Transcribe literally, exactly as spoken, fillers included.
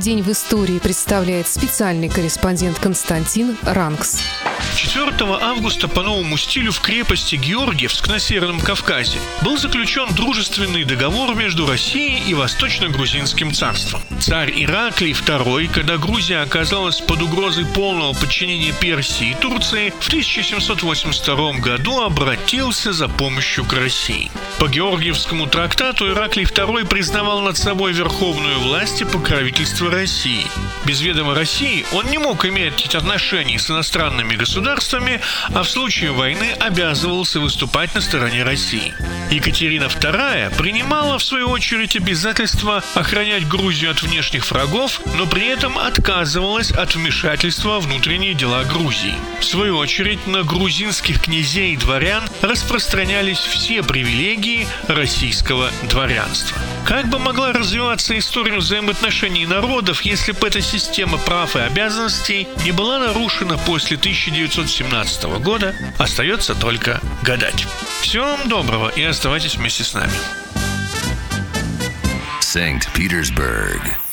день в истории представляет специальный корреспондент Константин Ранкс. четвёртого августа по новому стилю в крепости Георгиевск на Северном Кавказе был заключен дружественный договор между Россией и Восточно-Грузинским царством. Царь Ираклий второй, когда Грузия оказалась под угрозой полного подчинения Персии и Турции, в тысяча семьсот восемьдесят втором году обратился за помощью к России. По Георгиевскому трактату Ираклий второй признавал над собой верховную власть и покровительство России. Без ведома России он не мог иметь отношений с иностранными государствами, а в случае войны обязывался выступать на стороне России. Екатерина вторая принимала, в свою очередь, обязательство охранять Грузию от внешних врагов, но при этом отказывалась от вмешательства во внутренние дела Грузии. В свою очередь, на грузинских князей и дворян распространялись все привилегии российского дворянства. Как бы могла развиваться история взаимоотношений народов, если бы эта система прав и обязанностей не была нарушена после тысяча девятьсот семнадцатого года, остается только гадать. Всего вам доброго и оставайтесь вместе с нами. Санкт-Петербург.